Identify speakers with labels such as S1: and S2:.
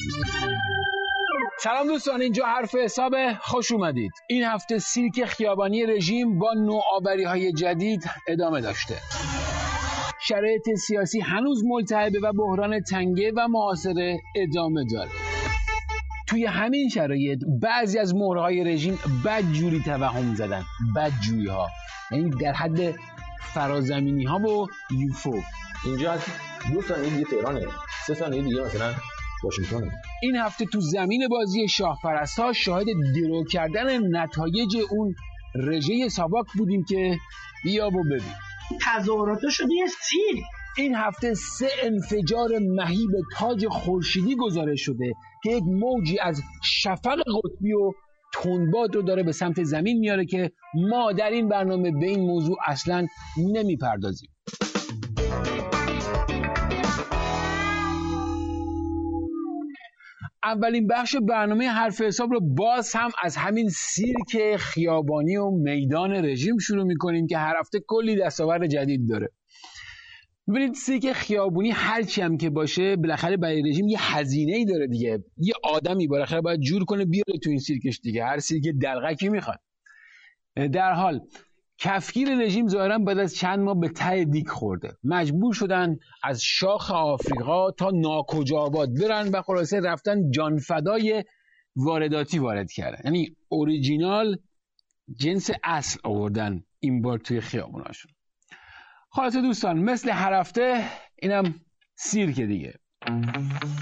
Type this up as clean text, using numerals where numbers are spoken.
S1: سلام دوستان، اینجا حرف حساب. خوش اومدید. این هفته سیرک خیابانی رژیم با نوآوری‌های جدید ادامه داشته. شرایط سیاسی هنوز ملتهبه و بحران تنگه و معاصره ادامه داره. توی همین شرایط بعضی از مهرهای رژیم بدجوری توهم زدن. بدجوری ها، یعنی در حد فرازمینی ها و یوفو.
S2: اینجا از 2 ثانیه دیگه تهرانه، 3 ثانیه دیگه مثلا واشنگتن.
S1: این هفته تو زمین بازی شاهپرست‌ها شاهد درو کردن نتایج اون رژه ساواک بودیم که بیا و ببین.
S3: تظاهرات شده یه سیر.
S1: این هفته 3 انفجار مهیب تاج خورشیدی گزارش شده که یک موجی از شفق قطبی و تندباد رو داره به سمت زمین میاره که ما در این برنامه به این موضوع اصلاً نمیپردازیم. اولین بخش برنامه حرف حساب رو باز هم از همین سیرک خیابانی و میدان رژیم شروع میکنیم که هر هفته کلی دستاورد جدید داره. ببینید، سیرک خیابانی هرچی هم که باشه بالاخره برای رژیم یه هزینه‌ای داره دیگه. یه آدمی بالاخره باید جور کنه بیاره تو این سیرکش دیگه. هر سیرک دلغکی میخواد. در حال کفگیر رژیم ظاهرا بعد از چند ماه به ته دیگ خورده. مجبور شدن از شاخ آفریقا تا ناکجا آباد برن و خلاصه رفتن جانفدای وارداتی وارد کردن. یعنی اوریجینال جنس اصل آوردن این بار توی خیابوناشون. خلاصه دوستان، مثل هر هفته اینم سیرک دیگه.